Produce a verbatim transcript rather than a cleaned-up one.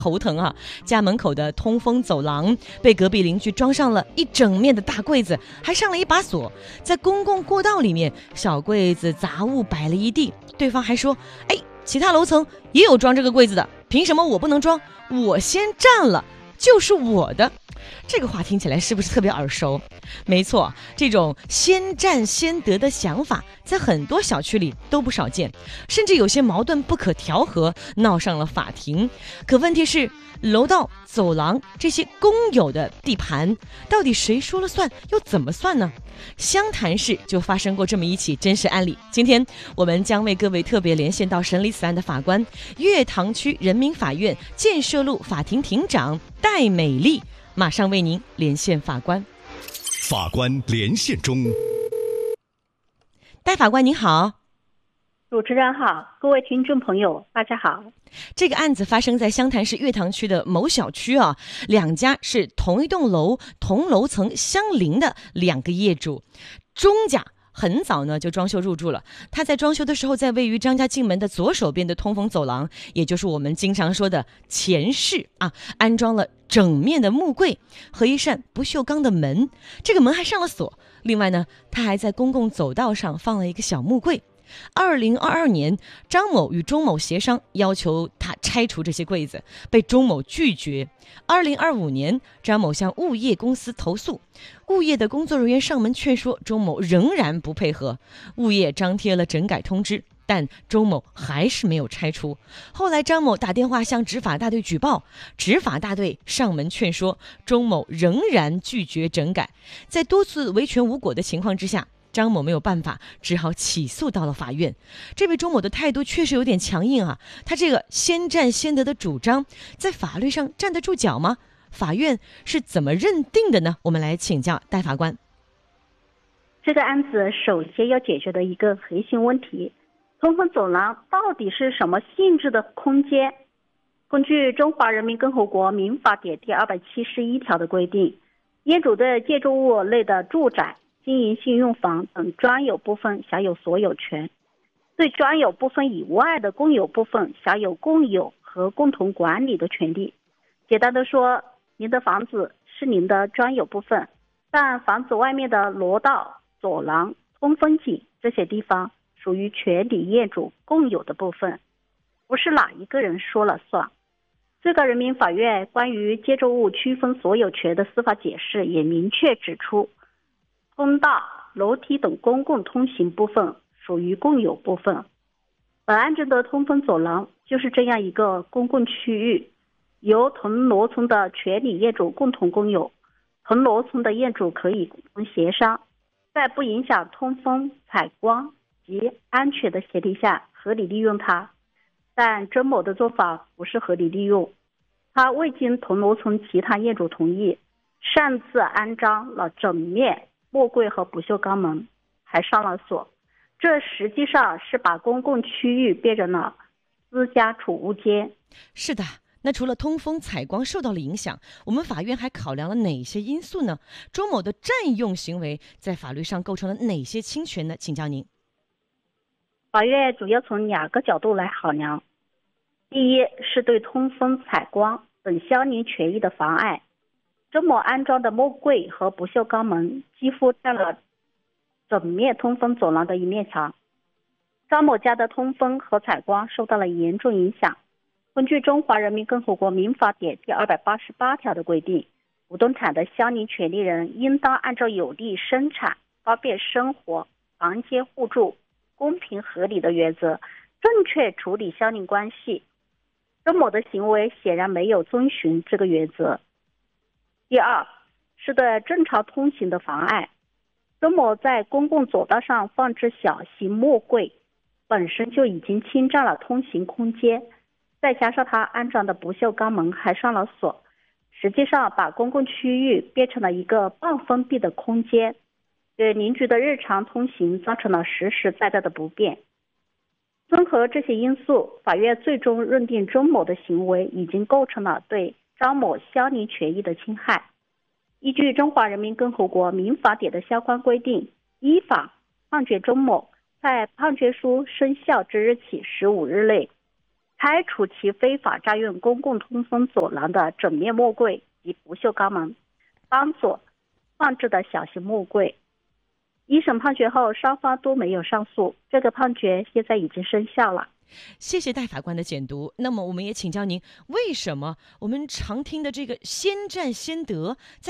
头疼啊！家门口的通风走廊被隔壁邻居装上了一整面的大柜子，还上了一把锁。在公共过道里面，小柜子杂物摆了一地。对方还说：“哎，其他楼层也有装这个柜子的，凭什么我不能装？我先占了，就是我的。”这个话听起来是不是特别耳熟？没错，这种先占先得的想法在很多小区里都不少见，甚至有些矛盾不可调和，闹上了法庭。可问题是，楼道、走廊这些公有的地盘，到底谁说了算，又怎么算呢？湘潭市就发生过这么一起真实案例。今天我们将为各位特别连线到审理此案的法官，月塘区人民法院建设路法庭庭长戴美丽，马上为您连线法官。 法官连线中， 戴法官您好。 主持人好，各位听众朋友大家好。 这个案子发生在湘潭市月塘区的某小区啊，两家是同一栋楼同楼层相邻的两个业主。钟家很早呢就装修入住了，他在装修的时候，在位于张家进门的左手边的通风走廊，也就是我们经常说的前室啊，安装了整面的木柜和一扇不锈钢的门，这个门还上了锁。另外呢，他还在公共走道上放了一个小木柜。二零二二年，张某与钟某协商，要求他拆除这些柜子，被钟某拒绝。二零二五年，张某向物业公司投诉，物业的工作人员上门劝说，钟某仍然不配合，物业张贴了整改通知，但钟某还是没有拆除。后来张某打电话向执法大队举报，执法大队上门劝说，钟某仍然拒绝整改。在多次维权无果的情况之下，张某没有办法，只好起诉到了法院。这位钟某的态度确实有点强硬啊，他这个先占先得的主张，在法律上站得住脚吗？法院是怎么认定的呢？我们来请教戴法官。 这个案子首先要解决的一个核心问题，通风走廊到底是什么性质的空间？根据《中华人民共和国民法典》第二百七十一条的规定，业主的建筑物内的住宅、经营性用房等专有部分享有所有权，对专有部分以外的共有部分享有共有和共同管理的权利。简单的说，您的房子是您的专有部分，但房子外面的楼道、走廊、通风井这些地方属于全体业主共有的部分，不是哪一个人说了算。最高人民法院关于建筑物区分所有权的司法解释也明确指出，通道、楼梯等公共通行部分属于共有部分。本案中的通风走廊就是这样一个公共区域，由同楼层的全体业主共同共有，同楼层的业主可以共同协商，在不影响通风、采光及安全的前提下合理利用它。但周某的做法不是合理利用，他未经同楼层其他业主同意，擅自安装了整面木柜和不锈钢门，还上了锁，这实际上是把公共区域变成了私家储物间。 是的，那除了通风采光受到了影响，我们法院还考量了哪些因素呢？周某的占用行为在法律上构成了哪些侵权呢？请教您。 法院主要从两个角度来考量。第一，是对通风采光等相邻权益的妨碍。周某安装的木柜和不锈钢门几乎占了整面通风走廊的一面墙，张某家的通风和采光受到了严重影响。根据《中华人民共和国民法典》第二百八十八条的规定，不动产的相邻权利人应当按照有利生产、方便生活、房间互助、公平合理的原则，正确处理相邻关系。周某的行为显然没有遵循这个原则。第二，是对正常通行的妨碍。周某在公共走道上放置小型木柜，本身就已经侵占了通行空间，再加上他安装的不锈钢门还上了锁，实际上把公共区域变成了一个半封闭的空间，对邻居的日常通行造成了实实在在的不便。综合这些因素，法院最终认定钟某的行为已经构成了对张某相邻权益的侵害。依据《中华人民共和国民法典》的相关规定，依法判决钟某在判决书生效之日起十五日内拆除其非法占用公共通风走廊的整面木柜及不锈钢门，帮所放置的小型木柜。一审判决后，双方都没有上诉，这个判决现在已经生效了。 谢谢戴法官的解读。那么我们也请教您，为什么我们常听的这个先占先得，在